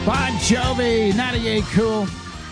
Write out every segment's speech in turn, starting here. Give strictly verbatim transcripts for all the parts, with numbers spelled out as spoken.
Bon Jovi, ninety-eight Cool.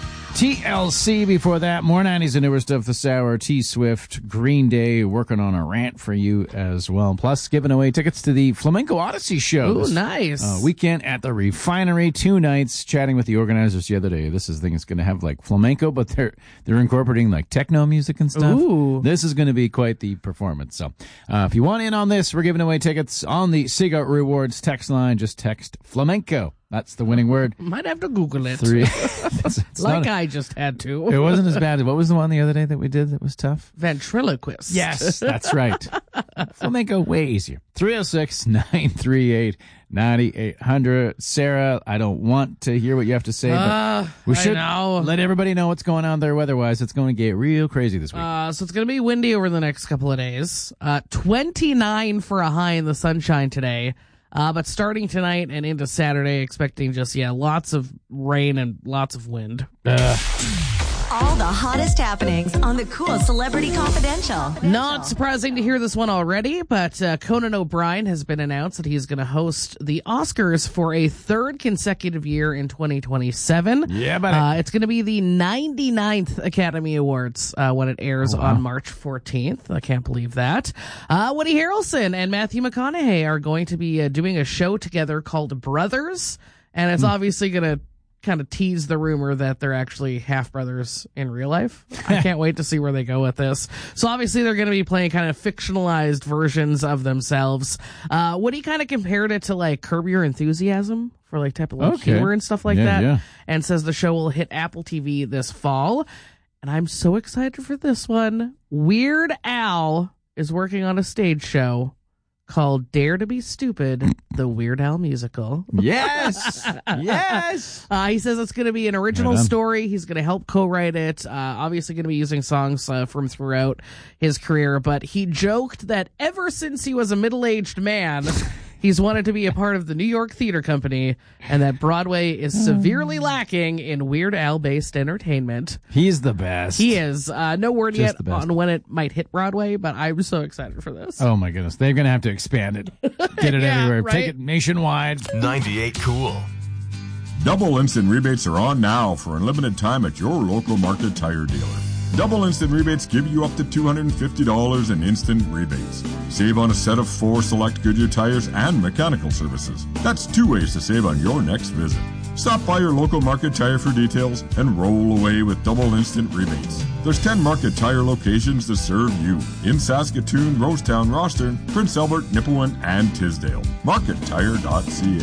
T L C before that. More nineties and newer stuff this hour. T-Swift, Green Day, working on a rant for you as well. Plus, giving away tickets to the Flamenco Odyssey show. Ooh, nice. Uh, weekend at the Refinery. Two nights. Chatting with the organizers the other day. This is the thing. It's going to have like flamenco, but they're they're incorporating like techno music and stuff. Ooh. This is going to be quite the performance. So, uh, if you want in on this, we're giving away tickets on the Sega Rewards text line. Just text flamenco. That's the winning word. Might have to Google it. Three. it's, it's like not, I just had to. It wasn't as bad. What was the one the other day that we did that was tough? Ventriloquist. Yes, that's right. Flamenco, way easier. three oh six, nine three eight, nine eight hundred. Sarah, I don't want to hear what you have to say, uh, but we should I know. let everybody know what's going on there weather-wise. It's going to get real crazy this week. Uh, so it's going to be windy over the next couple of days. Uh, twenty-nine for a high in the sunshine today. Uh, but starting tonight and into Saturday, expecting just, yeah, lots of rain and lots of wind. Uh, All the hottest happenings on the Cool Celebrity Confidential. Not surprising to hear this one already, but uh, Conan O'Brien has been announced that he's going to host the Oscars for a third consecutive year in twenty twenty-seven. Yeah, buddy. Uh, it's going to be the ninety-ninth Academy Awards uh, when it airs oh, wow. on March fourteenth. I can't believe that. Uh, Woody Harrelson and Matthew McConaughey are going to be uh, doing a show together called Brothers, and it's mm. obviously going to kind of tease the rumor that they're actually half brothers in real life. I can't wait to see where they go with this. So obviously they're going to be playing kind of fictionalized versions of themselves. Uh, Woody kind of compared it to like Curb Your Enthusiasm for like type of like okay. humor and stuff like yeah, that. Yeah. And says the show will hit Apple T V this fall. And I'm so excited for this one. Weird Al is working on a stage show called Dare to Be Stupid, the Weird Al musical. Yes! Yes! Uh, he says it's going to be an original right story. He's going to help co-write it. Uh, obviously going to be using songs uh, from throughout his career. But he joked that ever since he was a middle-aged man, he's wanted to be a part of the New York Theater Company, and that Broadway is severely lacking in Weird Al-based entertainment. He's the best. He is. Uh, no word Just yet on when it might hit Broadway, but I'm so excited for this. Oh, my goodness. They're going to have to expand it. Get it yeah, everywhere. Right? Take it nationwide. ninety-eight Cool. Double instant rebates are on now for unlimited time at your local Market Tire dealer. Double instant rebates give you up to two hundred fifty dollars in instant rebates. Save on a set of four select Goodyear tires and mechanical services. That's two ways to save on your next visit. Stop by your local Market Tire for details and roll away with double instant rebates. There's ten Market Tire locations to serve you in Saskatoon, Rosetown, Rosthern, Prince Albert, Nipawin, and Tisdale. market tire dot c a.